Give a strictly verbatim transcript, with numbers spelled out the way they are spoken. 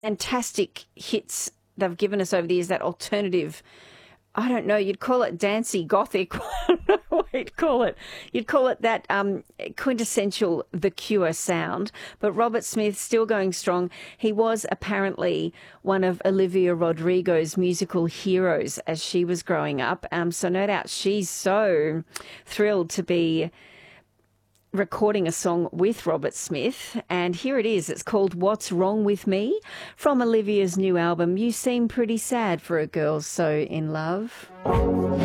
fantastic hits they've given us over the years, that alternative, I don't know, you'd call it dancey, gothic, I don't know what you'd call it. You'd call it that um, quintessential The Cure sound. But Robert Smith still going strong. He was apparently one of Olivia Rodrigo's musical heroes as she was growing up. Um, so no doubt she's so thrilled to be recording a song with Robert Smith, and here it is. It's called What's Wrong With Me from Olivia's new album, You Seem Pretty Sad for a Girl So In Love.